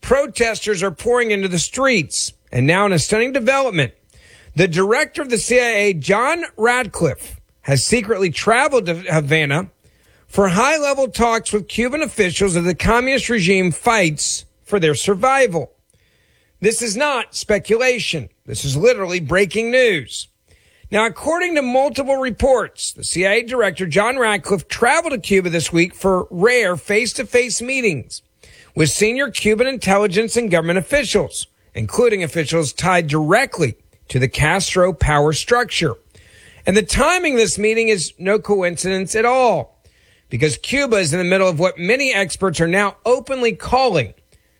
protesters are pouring into the streets. And now in a stunning development, the director of the CIA, John Ratcliffe, has secretly traveled to Havana for high-level talks with Cuban officials as the communist regime fights for their survival. This is not speculation. This is literally breaking news. Now, according to multiple reports, the CIA director, John Ratcliffe, traveled to Cuba this week for rare face-to-face meetings with senior Cuban intelligence and government officials, including officials tied directly to the Castro power structure. And the timing of this meeting is no coincidence at all, because Cuba is in the middle of what many experts are now openly calling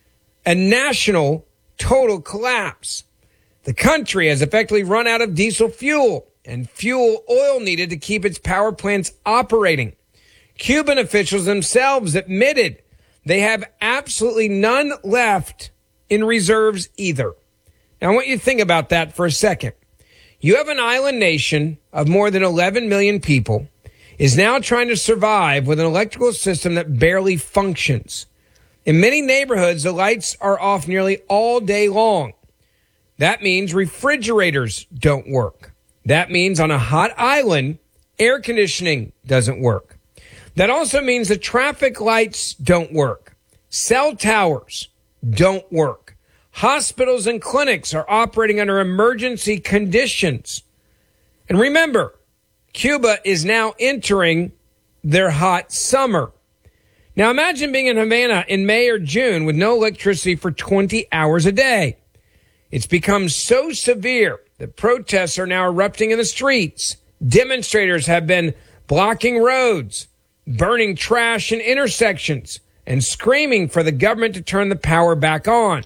a national total collapse. The country has effectively run out of diesel fuel and fuel oil needed to keep its power plants operating. Cuban officials themselves admitted they have absolutely none left in reserves either. Now, I want you to think about that for a second. You have an island nation of more than 11 million people is now trying to survive with an electrical system that barely functions. In many neighborhoods, the lights are off nearly all day long. That means refrigerators don't work. That means on a hot island, air conditioning doesn't work. That also means the traffic lights don't work. Cell towers don't work. Hospitals and clinics are operating under emergency conditions. And remember, Cuba is now entering their hot summer. Now imagine being in Havana in May or June with no electricity for 20 hours a day. It's become so severe that protests are now erupting in the streets. Demonstrators have been blocking roads, burning trash in intersections, and screaming for the government to turn the power back on.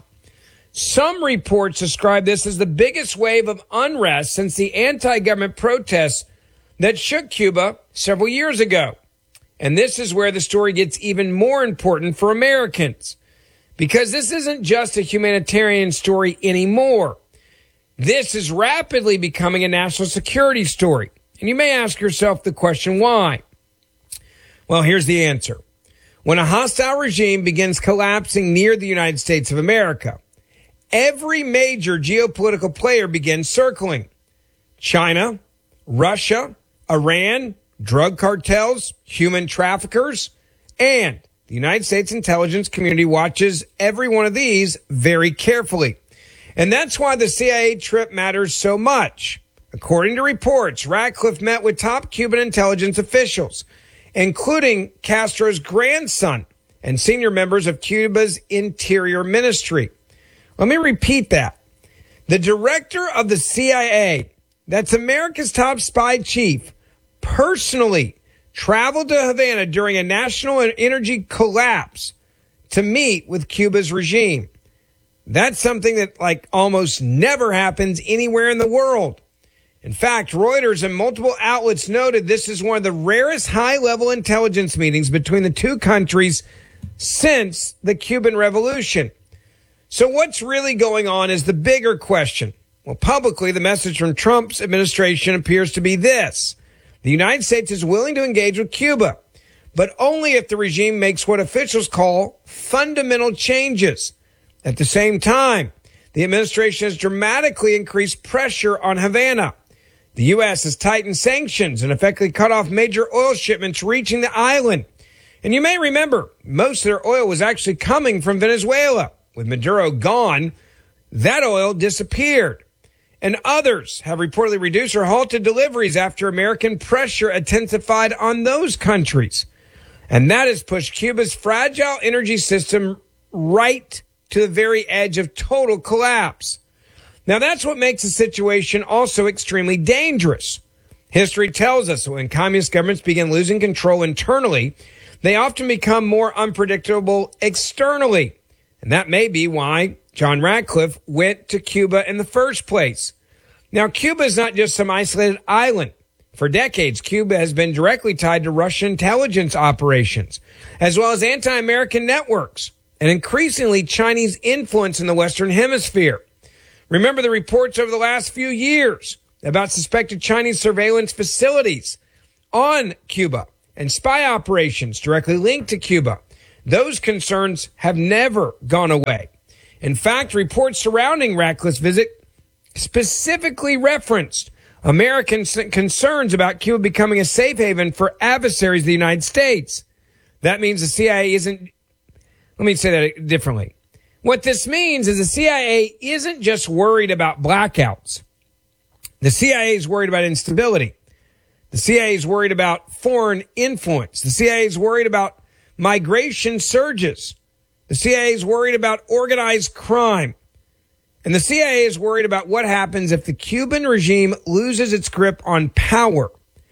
Some reports describe this as the biggest wave of unrest since the anti-government protests that shook Cuba several years ago. And this is where the story gets even more important for Americans, because this isn't just a humanitarian story anymore. This is rapidly becoming a national security story. And you may ask yourself the question, why? Well, here's the answer. When a hostile regime begins collapsing near the United States of America, every major geopolitical player begins circling. China, Russia, Iran, drug cartels, human traffickers, and the United States intelligence community watches every one of these very carefully. And that's why the CIA trip matters so much. According to reports, Ratcliffe met with top Cuban intelligence officials, including Castro's grandson and senior members of Cuba's Interior Ministry. Let me repeat that. The director of the CIA, that's America's top spy chief, personally traveled to Havana during a national energy collapse to meet with Cuba's regime. That's something that almost never happens anywhere in the world. In fact, Reuters and multiple outlets noted this is one of the rarest high-level intelligence meetings between the two countries since the Cuban Revolution. So what's really going on is the bigger question. Well, publicly, the message from Trump's administration appears to be this. The United States is willing to engage with Cuba, but only if the regime makes what officials call fundamental changes. At the same time, the administration has dramatically increased pressure on Havana. The U.S. has tightened sanctions and effectively cut off major oil shipments reaching the island. And you may remember, most of their oil was actually coming from Venezuela. With Maduro gone, that oil disappeared. And others have reportedly reduced or halted deliveries after American pressure intensified on those countries. And that has pushed Cuba's fragile energy system right to the very edge of total collapse. Now, that's what makes the situation also extremely dangerous. History tells us that when communist governments begin losing control internally, they often become more unpredictable externally. And that may be why John Ratcliffe went to Cuba in the first place. Now, Cuba is not just some isolated island. For decades, Cuba has been directly tied to Russian intelligence operations, as well as anti-American networks, and increasingly Chinese influence in the Western Hemisphere. Remember the reports over the last few years about suspected Chinese surveillance facilities on Cuba and spy operations directly linked to Cuba. Those concerns have never gone away. In fact, reports surrounding Ratcliffe's visit specifically referenced American concerns about Cuba becoming a safe haven for adversaries of the United States. That means the CIA isn't, let me say that differently. What this means is the CIA isn't just worried about blackouts. The CIA is worried about instability. The CIA is worried about foreign influence. The CIA is worried about migration surges. The CIA is worried about organized crime. And the CIA is worried about what happens if the Cuban regime loses its grip on power.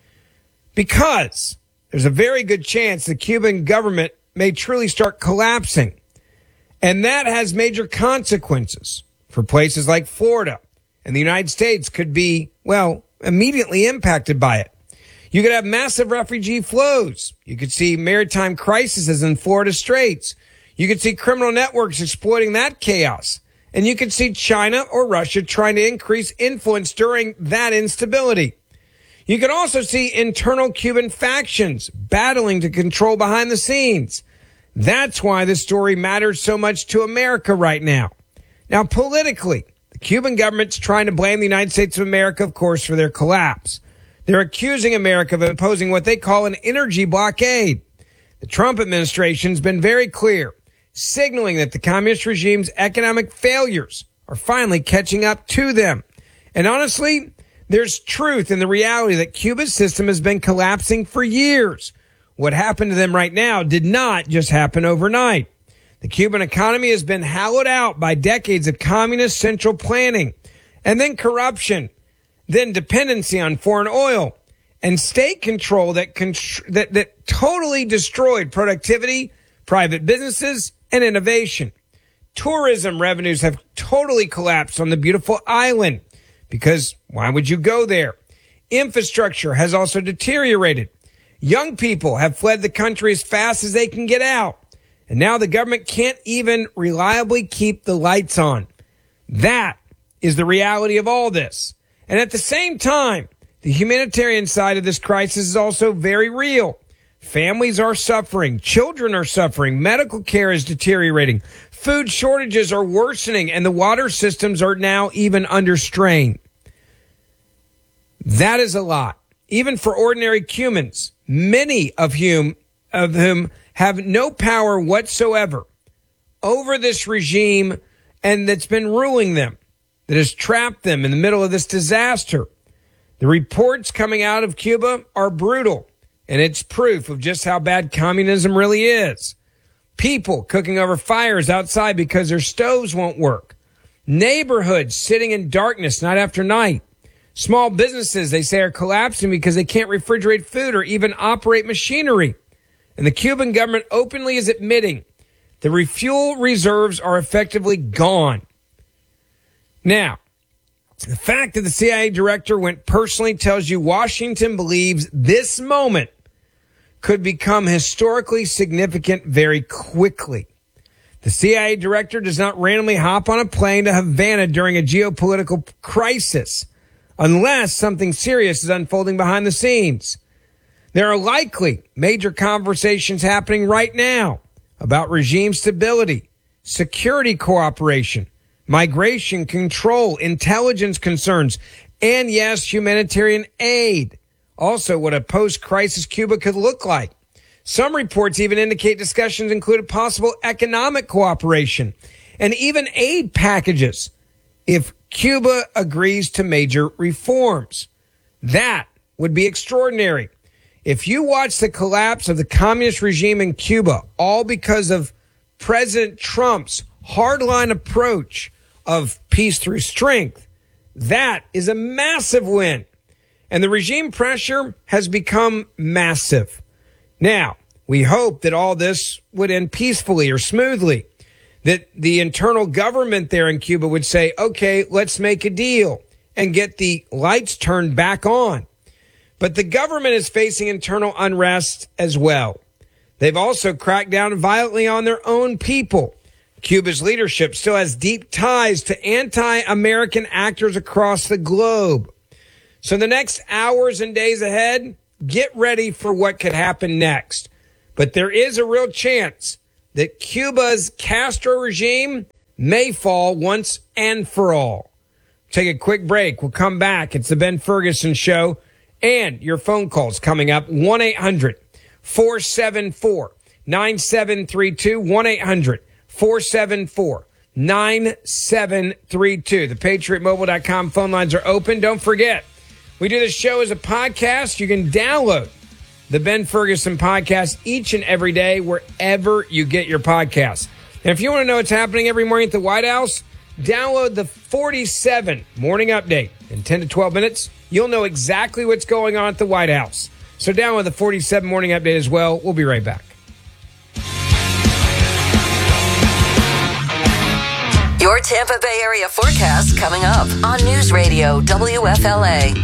Because there's a very good chance the Cuban government may truly start collapsing. And that has major consequences for places like Florida. And the United States could be, well, immediately impacted by it. You could have massive refugee flows. You could see maritime crises in Florida Straits. You could see criminal networks exploiting that chaos. And you could see China or Russia trying to increase influence during that instability. You could also see internal Cuban factions battling to control behind the scenes. That's why this story matters so much to America right now. Now, politically, the Cuban government's trying to blame the United States of America, of course, for their collapse. They're accusing America of imposing what they call an energy blockade. The Trump administration's been very clear, signaling that the communist regime's economic failures are finally catching up to them. And honestly, there's truth in the reality that Cuba's system has been collapsing for years. What happened to them right now did not just happen overnight. The Cuban economy has been hollowed out by decades of communist central planning, and then corruption, then dependency on foreign oil, and state control that totally destroyed productivity, private businesses, and innovation. Tourism revenues have totally collapsed on the beautiful island because why would you go there? Infrastructure has also deteriorated. Young people have fled the country as fast as they can get out. And now the government can't even reliably keep the lights on. That is the reality of all this. And at the same time, the humanitarian side of this crisis is also very real. Families are suffering. Children are suffering. Medical care is deteriorating. Food shortages are worsening, and the water systems are now even under strain. That is a lot. Even for ordinary Cubans, many of whom have no power whatsoever over this regime and that's been ruling them, that has trapped them in the middle of this disaster. The reports coming out of Cuba are brutal, and it's proof of just how bad communism really is. People cooking over fires outside because their stoves won't work. Neighborhoods sitting in darkness night after night. Small businesses, they say, are collapsing because they can't refrigerate food or even operate machinery. And the Cuban government openly is admitting the refuel reserves are effectively gone. Now, the fact that the CIA director went personally tells you Washington believes this moment could become historically significant very quickly. The CIA director does not randomly hop on a plane to Havana during a geopolitical crisis unless something serious is unfolding behind the scenes. There are likely major conversations happening right now about regime stability, security cooperation, migration control, intelligence concerns, and yes, humanitarian aid. Also, what a post-crisis Cuba could look like. Some reports even indicate discussions included possible economic cooperation and even aid packages if Cuba agrees to major reforms. That would be extraordinary. If you watch the collapse of the communist regime in Cuba, all because of President Trump's hardline approach of peace through strength, that is a massive win. And the regime pressure has become massive. Now, we hope that all this would end peacefully or smoothly, that the internal government there in Cuba would say, okay, let's make a deal and get the lights turned back on. But the government is facing internal unrest as well. They've also cracked down violently on their own people. Cuba's leadership still has deep ties to anti-American actors across the globe. So the next hours and days ahead, get ready for what could happen next. But there is a real chance that Cuba's Castro regime may fall once and for all. Take a quick break. We'll come back. It's the Ben Ferguson Show. And your phone calls coming up. 1-800-474-9732. 1-800-474-9732. The PatriotMobile.com phone lines are open. Don't forget, we do this show as a podcast. You can download the Ben Ferguson podcast each and every day wherever you get your podcasts. And if you want to know what's happening every morning at the White House, download the 47 morning update. In 10 to 12 minutes, you'll know exactly what's going on at the White House. So download the 47 morning update as well. We'll be right back. Your Tampa Bay area forecast coming up on News Radio WFLA.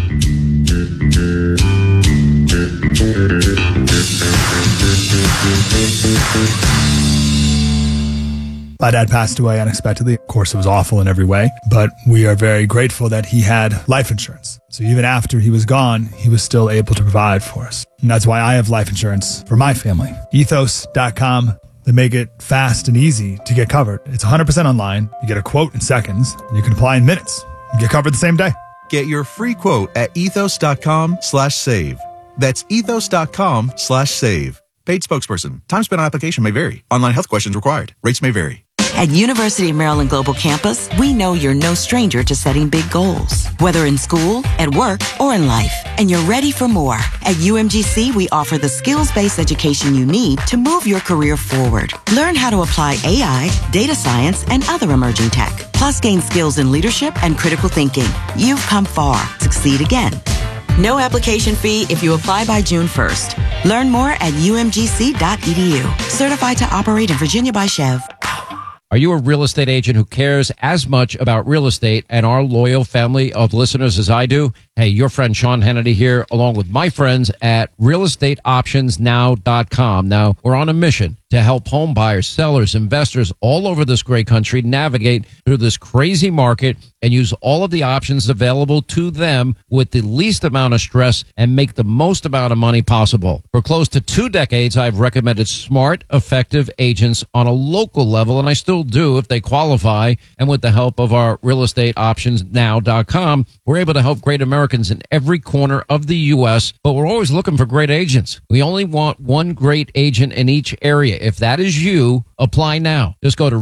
My dad passed away unexpectedly. Of course, it was awful in every way, but we are very grateful that he had life insurance. So even after he was gone, he was still able to provide for us. And that's why I have life insurance for my family. Ethos.com. They make it fast and easy to get covered. It's 100% online. You get a quote in seconds, and you can apply in minutes. You get covered the same day. Get your free quote at ethos.com/save. That's ethos.com/save. Paid spokesperson. Time spent on application may vary. Online health questions required. Rates may vary. At University of Maryland Global Campus, we know you're no stranger to setting big goals, whether in school, at work, or in life. And you're ready for more. At UMGC, we offer the skills-based education you need to move your career forward. Learn how to apply AI, data science, and other emerging tech. Plus, gain skills in leadership and critical thinking. You've come far. Succeed again. No application fee if you apply by June 1st. Learn more at umgc.edu. Certified to operate in Virginia by Chev. Are you a real estate agent who cares as much about real estate and our loyal family of listeners as I do? Hey, your friend Sean Hannity here, along with my friends at realestateoptionsnow.com. Now, we're on a mission to help home buyers, sellers, investors all over this great country navigate through this crazy market and use all of the options available to them with the least amount of stress and make the most amount of money possible. For close to 2 decades, I've recommended smart, effective agents on a local level, and I still do if they qualify. And with the help of our realestateoptionsnow.com, we're able to help great Americans in every corner of the U.S., but we're always looking for great agents. We only want one great agent in each area. If that is you, apply now. Just go to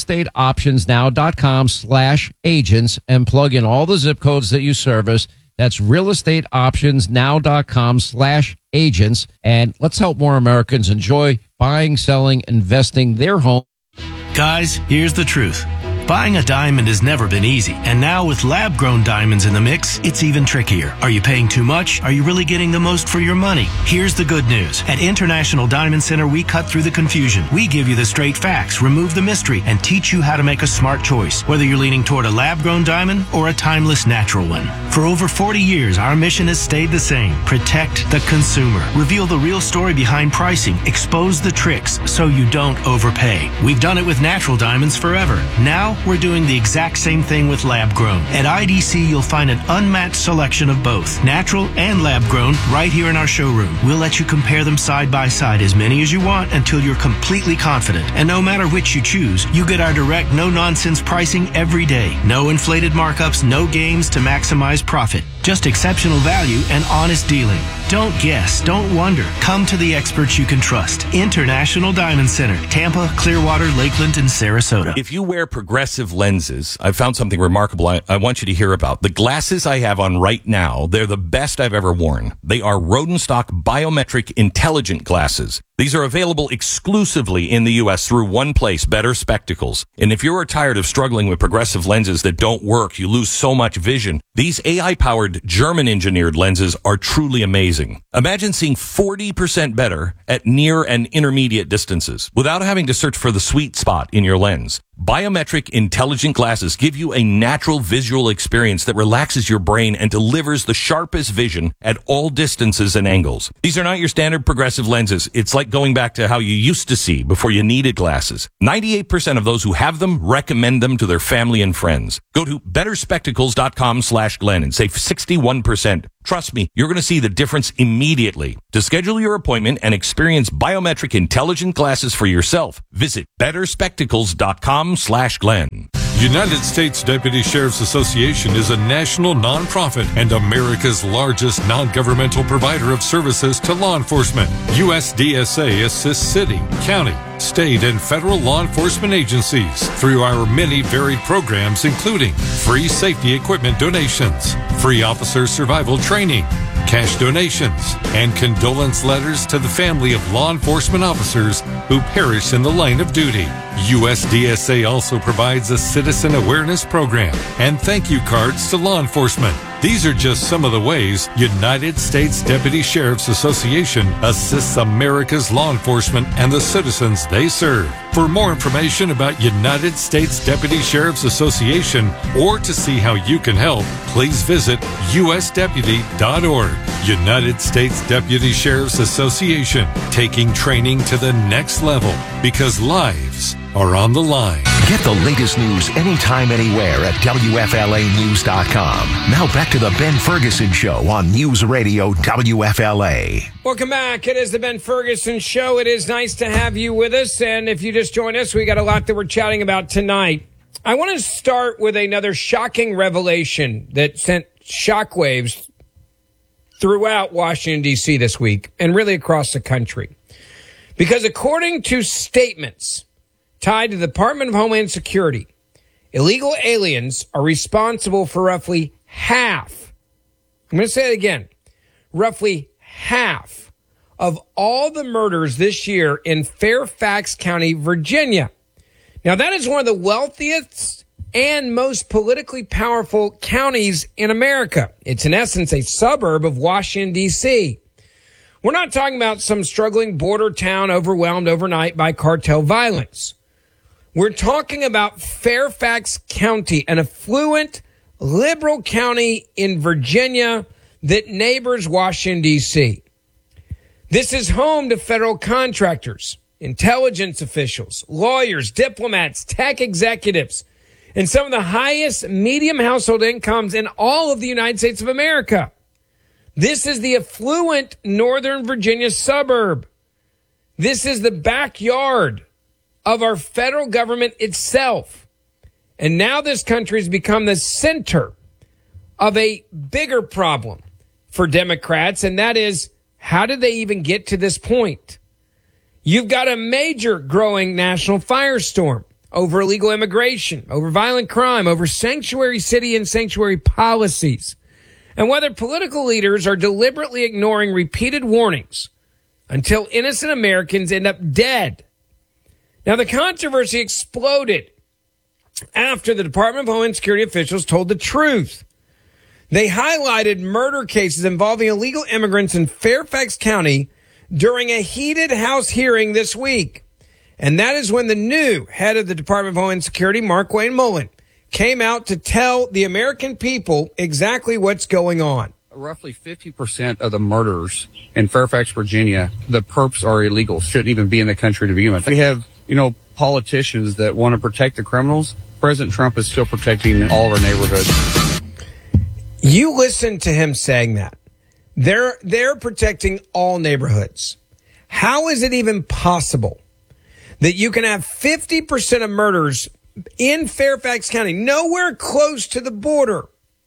realestateoptionsnow.com/agents and plug in all the zip codes that you service. That's realestateoptionsnow.com/agents. And let's help more Americans enjoy buying, selling, investing their home. Guys, here's the truth. Buying a diamond has never been easy, and now with lab-grown diamonds in the mix, it's even trickier. Are you paying too much? Are you really getting the most for your money? Here's the good news. At International Diamond Center, we cut through the confusion. We give you the straight facts, remove the mystery, and teach you how to make a smart choice, whether you're leaning toward a lab-grown diamond or a timeless natural one. For over 40 years, our mission has stayed the same. Protect the consumer. Reveal the real story behind pricing. Expose the tricks so you don't overpay. We've done it with natural diamonds forever. Now, we're doing the exact same thing with lab-grown. At IDC, you'll find an unmatched selection of both natural and lab-grown right here in our showroom. We'll let you compare them side by side, as many as you want, until you're completely confident. And no matter which you choose, you get our direct, no-nonsense pricing every day. No inflated markups, no games to maximize profit. Just exceptional value and honest dealing. Don't guess. Don't wonder. Come to the experts you can trust. International Diamond Center, Tampa, Clearwater, Lakeland, and Sarasota. If you wear progressive lenses, I found something remarkable I want you to hear about. The glasses I have on right now, they're the best I've ever worn. They are Rodenstock Biometric Intelligent glasses. These are available exclusively in the U.S. through one place, Better Spectacles. And if you're tired of struggling with progressive lenses that don't work, you lose so much vision, these AI-powered German-engineered lenses are truly amazing. Imagine seeing 40% better at near and intermediate distances without having to search for the sweet spot in your lens. Biometric intelligent glasses give you a natural visual experience that relaxes your brain and delivers the sharpest vision at all distances and angles. These are not your standard progressive lenses. It's like going back to how you used to see before you needed glasses. 98% of those who have them recommend them to their family and friends. Go to betterspectacles.com/Glenn and save 61%. Trust me, you're going to see the difference immediately. To schedule your appointment and experience biometric intelligent glasses for yourself, visit betterspectacles.com/Glenn. United States Deputy Sheriff's Association is a national nonprofit and America's largest non-governmental provider of services to law enforcement. USDSA assists city, county, state, and federal law enforcement agencies through our many varied programs, including free safety equipment donations, free officer survival training, cash donations, and condolence letters to the family of law enforcement officers who perish in the line of duty. USDSA also provides a citizen awareness program and thank you cards to law enforcement. These are just some of the ways United States Deputy Sheriff's Association assists America's law enforcement and the citizens they serve. For more information about United States Deputy Sheriff's Association or to see how you can help, please visit usdeputy.org. United States Deputy Sheriff's Association, taking training to the next level because lives are on the line. Get the latest news anytime, anywhere at WFLAnews.com. Now back to the Ben Ferguson Show on News Radio WFLA. Welcome back. It is the Ben Ferguson Show. It is nice to have you with us. And if you just joined us, we got a lot that we're chatting about tonight. I want to start with another shocking revelation that sent shockwaves throughout Washington, D.C. this week and really across the country. Because according to statements tied to the Department of Homeland Security, illegal aliens are responsible for roughly half. I'm going to say it again. Roughly half of all the murders this year in Fairfax County, Virginia. Now, that is one of the wealthiest and most politically powerful counties in America. It's in essence a suburb of Washington, D.C. We're not talking about some struggling border town overwhelmed overnight by cartel violence. We're talking about Fairfax County, an affluent liberal county in Virginia that neighbors Washington, D.C. This is home to federal contractors, intelligence officials, lawyers, diplomats, tech executives, and some of the highest medium household incomes in all of the United States of America. This is the affluent Northern Virginia suburb. This is the backyard of our federal government itself. And now this country has become the center of a bigger problem for Democrats, and that is, how did they even get to this point? You've got a major growing national firestorm over illegal immigration, over violent crime, over sanctuary city and sanctuary policies, and whether political leaders are deliberately ignoring repeated warnings until innocent Americans end up dead. Now, the controversy exploded after the Department of Homeland Security officials told the truth. They highlighted murder cases involving illegal immigrants in Fairfax County during a heated House hearing this week. And that is when the new head of the Department of Homeland Security, Markwayne Mullin, came out to tell the American people exactly what's going on. Roughly 50% of the murders in Fairfax, Virginia, the perps are illegal, shouldn't even be in the country to begin with. We have, politicians that want to protect the criminals. President Trump is still protecting all of our neighborhoods. You listen to him saying that. They're protecting all neighborhoods. How is it even possible that you can have 50% of murders in Fairfax County, nowhere close to the border,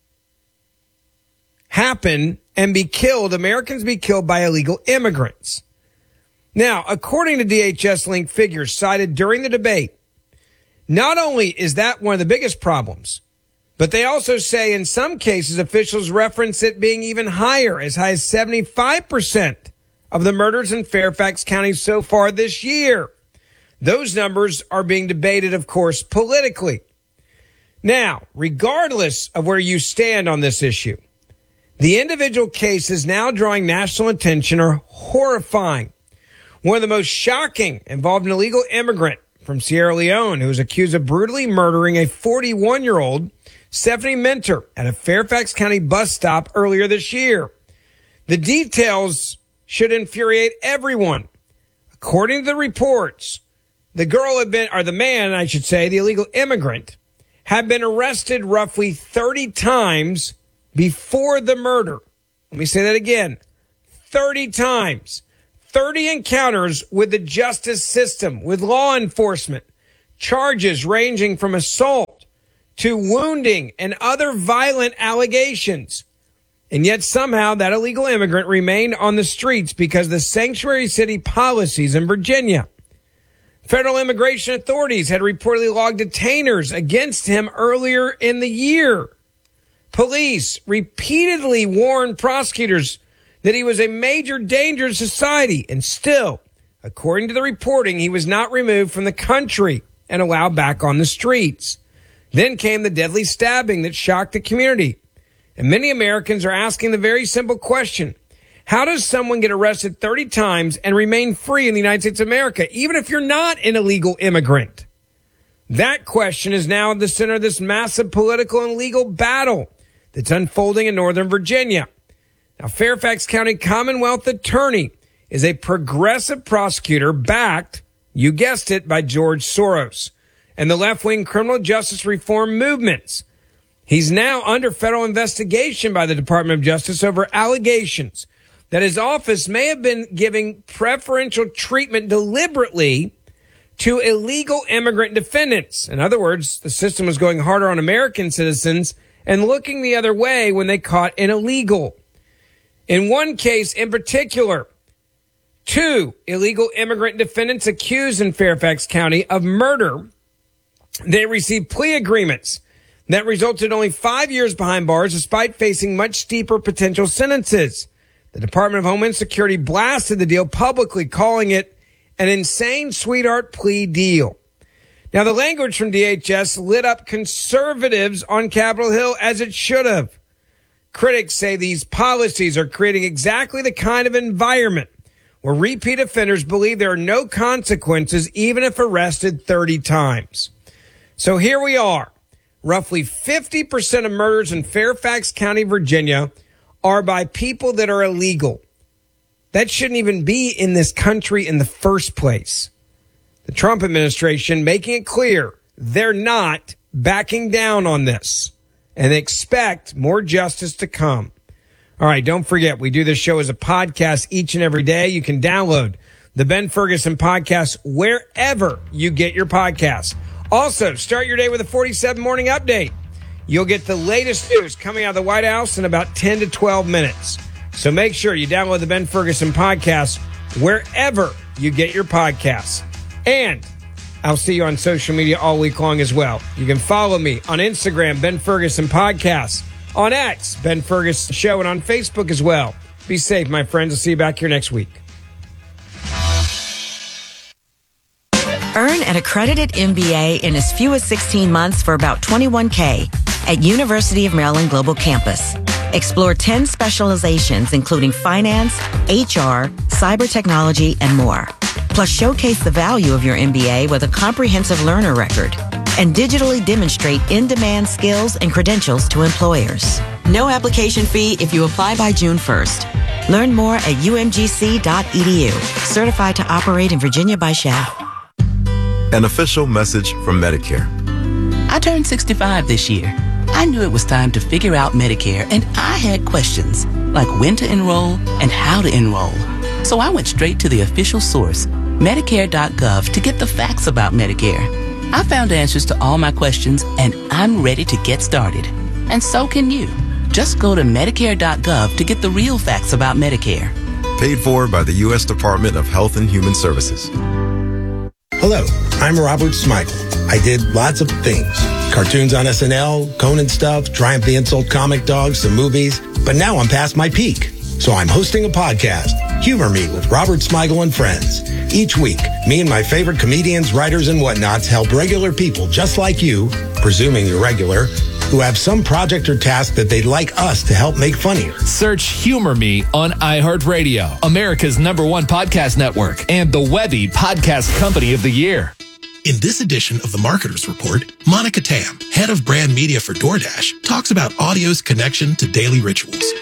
happen and be killed, Americans be killed by illegal immigrants? Now, according to DHS linked figures cited during the debate, not only is that one of the biggest problems, but they also say in some cases officials reference it being even higher, as high as 75% of the murders in Fairfax County so far this year. Those numbers are being debated, of course, politically. Now, regardless of where you stand on this issue, the individual cases now drawing national attention are horrifying. One of the most shocking involved an illegal immigrant from Sierra Leone who was accused of brutally murdering a 41-year-old Stephanie Minter at a Fairfax County bus stop earlier this year. The details should infuriate everyone. According to the reports, the illegal immigrant, had been arrested roughly 30 times before the murder. Let me say that again. 30 times. 30 encounters with the justice system, with law enforcement. Charges ranging from assault to wounding and other violent allegations. And yet somehow that illegal immigrant remained on the streets because of the sanctuary city policies in Virginia. Federal immigration authorities had reportedly logged detainers against him earlier in the year. Police repeatedly warned prosecutors that he was a major danger to society, and still, according to the reporting, he was not removed from the country and allowed back on the streets. Then came the deadly stabbing that shocked the community. And many Americans are asking the very simple question, how does someone get arrested 30 times and remain free in the United States of America, even if you're not an illegal immigrant? That question is now at the center of this massive political and legal battle that's unfolding in Northern Virginia. Now, Fairfax County Commonwealth Attorney is a progressive prosecutor backed, you guessed it, by George Soros and the left-wing criminal justice reform movements. He's now under federal investigation by the Department of Justice over allegations that his office may have been giving preferential treatment deliberately to illegal immigrant defendants. In other words, the system was going harder on American citizens and looking the other way when they caught an illegal. In one case in particular, 2 illegal immigrant defendants accused in Fairfax County of murder. They received plea agreements that resulted in only 5 years behind bars despite facing much steeper potential sentences. The Department of Homeland Security blasted the deal publicly, calling it an insane sweetheart plea deal. Now, the language from DHS lit up conservatives on Capitol Hill as it should have. Critics say these policies are creating exactly the kind of environment where repeat offenders believe there are no consequences even if arrested 30 times. So here we are. Roughly 50% of murders in Fairfax County, Virginia, are by people that are illegal. That shouldn't even be in this country in the first place. The Trump administration making it clear they're not backing down on this and they expect more justice to come. All right, don't forget, we do this show as a podcast each and every day. You can download the Ben Ferguson podcast wherever you get your podcasts. Also, start your day with a 47 morning update. You'll get the latest news coming out of the White House in about 10 to 12 minutes. So make sure you download the Ben Ferguson podcast wherever you get your podcasts. And I'll see you on social media all week long as well. You can follow me on Instagram, Ben Ferguson Podcast, on X, Ben Ferguson Show, and on Facebook as well. Be safe, my friends. I'll see you back here next week. Earn an accredited MBA in as few as 16 months for about $21K at University of Maryland Global Campus. Explore 10 specializations, including finance, HR, cyber technology, and more. Plus, showcase the value of your MBA with a comprehensive learner record and digitally demonstrate in-demand skills and credentials to employers. No application fee if you apply by June 1st. Learn more at umgc.edu. Certified to operate in Virginia by SCHEV. An official message from Medicare. I turned 65 this year. I knew it was time to figure out Medicare, and I had questions like when to enroll and how to enroll. So I went straight to the official source, Medicare.gov, to get the facts about Medicare. I found answers to all my questions, and I'm ready to get started. And so can you. Just go to Medicare.gov to get the real facts about Medicare. Paid for by the U.S. Department of Health and Human Services. Hello, I'm Robert Smigel. I did lots of things. Cartoons on SNL, Conan stuff, Triumph the Insult comic dogs, some movies. But now I'm past my peak. So I'm hosting a podcast, Humor Me with Robert Smigel and Friends. Each week, me and my favorite comedians, writers, and whatnots help regular people just like you, presuming you're regular, who have some project or task that they'd like us to help make funnier. Search Humor Me on iHeartRadio, America's #1 podcast network, and the Webby Podcast Company of the Year. In this edition of the Marketer's Report, Monica Tam, head of brand media for DoorDash, talks about audio's connection to daily rituals.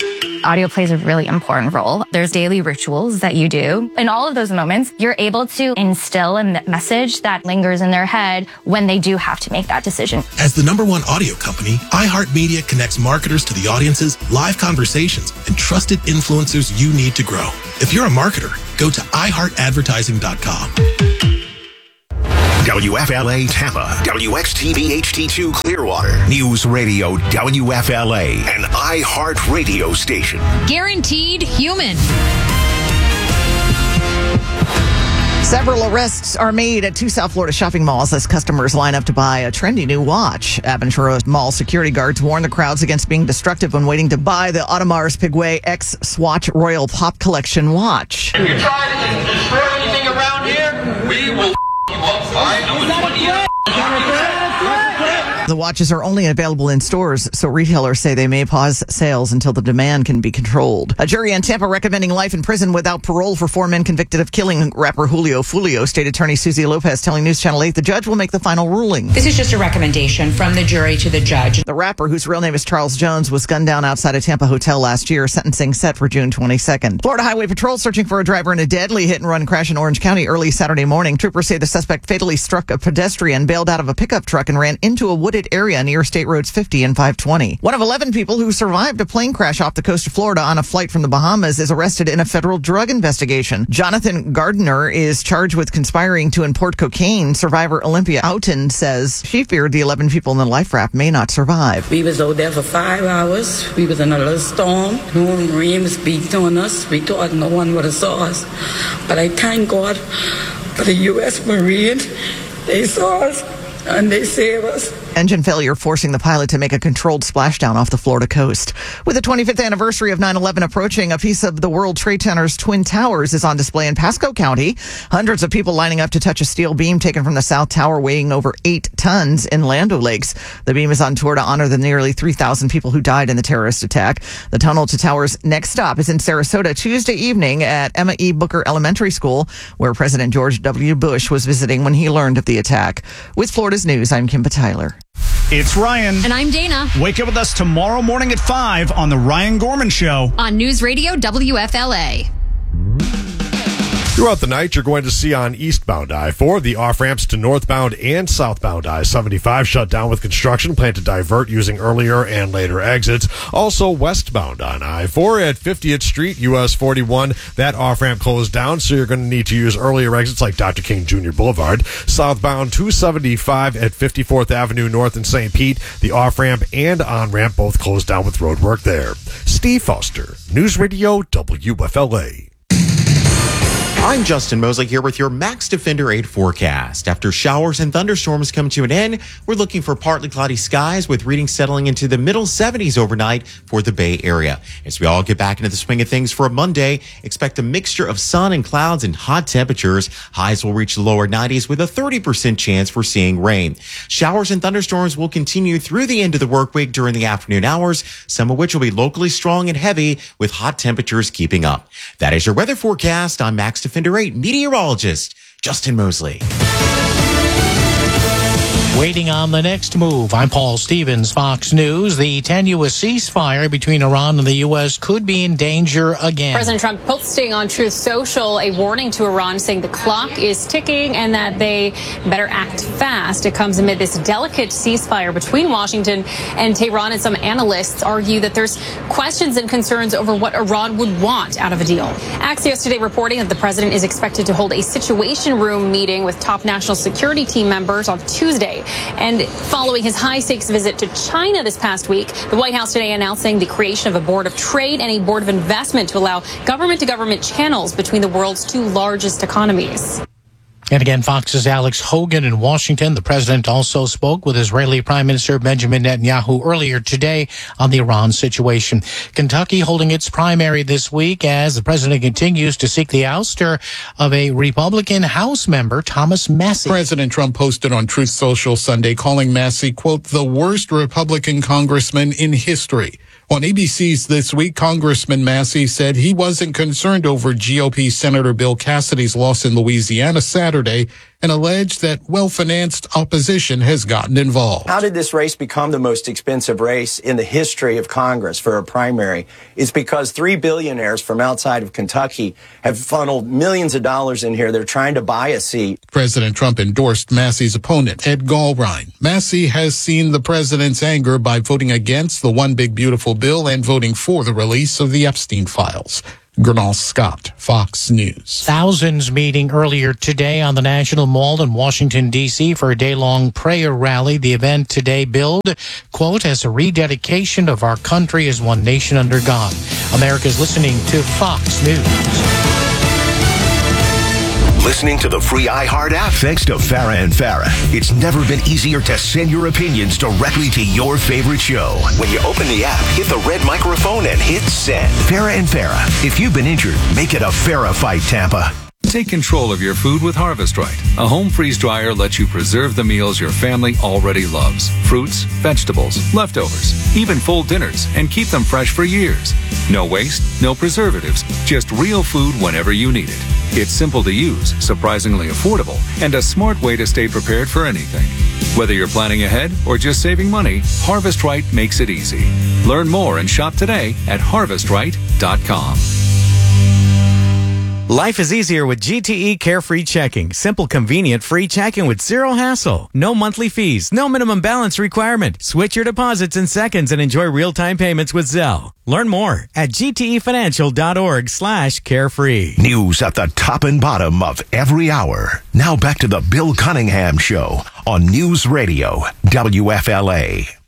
Audio plays a really important role. There's daily rituals that you do. In all of those moments, you're able to instill a message that lingers in their head when they do have to make that decision. As the #1 audio company, iHeartMedia connects marketers to the audiences, live conversations, and trusted influencers you need to grow. If you're a marketer, go to iHeartAdvertising.com. WFLA Tampa, WXTV HD2 Clearwater, News Radio WFLA, an iHeart radio station. Guaranteed human. Several arrests are made at two South Florida shopping malls as customers line up to buy a trendy new watch. Aventura Mall security guards warn the crowds against being destructive when waiting to buy the Audemars Piguet X Swatch Royal Pop Collection watch. If you try to destroy anything around here, we will you up. All right? The watches are only available in stores, so retailers say they may pause sales until the demand can be controlled. A jury in Tampa recommending life in prison without parole for 4 men convicted of killing rapper Julio Fulio. State Attorney Susie Lopez telling News Channel 8 the judge will make the final ruling. This is just a recommendation from the jury to the judge. The rapper, whose real name is Charles Jones, was gunned down outside a Tampa hotel last year. Sentencing set for June 22nd. Florida Highway Patrol searching for a driver in a deadly hit-and-run crash in Orange County early Saturday morning. Troopers say the suspect fatally struck a pedestrian, bailed out of a pickup truck, and ran into a wooded area near State Roads 50 and 520. One of 11 people who survived a plane crash off the coast of Florida on a flight from the Bahamas is arrested in a federal drug investigation. Jonathan Gardner is charged with conspiring to import cocaine. Survivor Olympia Houghton says she feared the 11 people in the life raft may not survive. We was out there for 5 hours. We was in a little storm. No rain was beating on us. We thought no one would have saw us. But I thank God for the U.S. Marine. They saw us and they saved us. Engine failure forcing the pilot to make a controlled splashdown off the Florida coast. With the 25th anniversary of 9/11 approaching, a piece of the World Trade Center's Twin Towers is on display in Pasco County. Hundreds of people lining up to touch a steel beam taken from the South Tower weighing over 8 tons in Land O'Lakes. The beam is on tour to honor the nearly 3,000 people who died in the terrorist attack. The tunnel to Tower's next stop is in Sarasota Tuesday evening at Emma E. Booker Elementary School, where President George W. Bush was visiting when he learned of the attack. With Florida's News, I'm Kimba Tyler. It's Ryan. And I'm Dana. Wake up with us tomorrow morning at 5 on The Ryan Gorman Show. On News Radio WFLA. Throughout the night, you're going to see on eastbound I-4 the off-ramps to northbound and southbound I-75 shut down with construction, planned to divert using earlier and later exits. Also westbound on I-4 at 50th Street, US 41, that off-ramp closed down, so you're going to need to use earlier exits like Dr. King Jr. Boulevard. Southbound 275 at 54th Avenue North in St. Pete, the off-ramp and on-ramp both closed down with road work there. Steve Foster, News Radio WFLA. I'm Justin Mosley here with your Max Defender 8 forecast. After showers and thunderstorms come to an end, we're looking for partly cloudy skies with readings settling into the middle 70s overnight for the Bay Area. As we all get back into the swing of things for a Monday, expect a mixture of sun and clouds and hot temperatures. Highs will reach the lower 90s with a 30% chance for seeing rain. Showers and thunderstorms will continue through the end of the work week during the afternoon hours, some of which will be locally strong and heavy with hot temperatures keeping up. That is your weather forecast. I'm Max Defender 8 meteorologist Justin Mosley. Waiting on the next move. I'm Paul Stevens, Fox News. The tenuous ceasefire between Iran and the U.S. could be in danger again. President Trump posting on Truth Social a warning to Iran saying the clock is ticking and that they better act fast. It comes amid this delicate ceasefire between Washington and Tehran, and some analysts argue that there's questions and concerns over what Iran would want out of a deal. Axios today reporting that the president is expected to hold a situation room meeting with top national security team members on Tuesday. And following his high-stakes visit to China this past week, the White House today announcing the creation of a board of trade and a board of investment to allow government-to-government channels between the world's two largest economies. And again, Fox's Alex Hogan in Washington. The president also spoke with Israeli Prime Minister Benjamin Netanyahu earlier today on the Iran situation. Kentucky holding its primary this week as the president continues to seek the ouster of a Republican House member, Thomas Massie. President Trump posted on Truth Social Sunday calling Massie, quote, the worst Republican congressman in history. On ABC's This Week, Congressman Massie said he wasn't concerned over GOP Senator Bill Cassidy's loss in Louisiana Saturday and alleged that well-financed opposition has gotten involved. How did this race become the most expensive race in the history of Congress for a primary? It's because 3 billionaires from outside of Kentucky have funneled millions of dollars in here. They're trying to buy a seat. President Trump endorsed Massey's opponent, Ed Galrein. Massey has seen the president's anger by voting against the One Big Beautiful bill and voting for the release of the Epstein files. Gernal Scott, Fox News. Thousands meeting earlier today on the National Mall in Washington, D.C. for a day-long prayer rally. The event today billed, quote, as a rededication of our country as one nation under God. America's listening to Fox News. Listening to the free iHeart app thanks to Farah and Farah. It's never been easier to send your opinions directly to your favorite show. When you open the app, hit the red microphone and hit send. Farah and Farah. If you've been injured, make it a Farah fight, Tampa. Take control of your food with Harvest Right. A home freeze dryer lets you preserve the meals your family already loves. Fruits, vegetables, leftovers, even full dinners, and keep them fresh for years. No waste, no preservatives, just real food whenever you need it. It's simple to use, surprisingly affordable, and a smart way to stay prepared for anything. Whether you're planning ahead or just saving money, Harvest Right makes it easy. Learn more and shop today at harvestright.com. Life is easier with GTE Carefree Checking. Simple, convenient, free checking with zero hassle. No monthly fees, no minimum balance requirement. Switch your deposits in seconds and enjoy real-time payments with Zelle. Learn more at gtefinancial.org/carefree. News at the top and bottom of every hour. Now back to the Bill Cunningham Show on News Radio WFLA.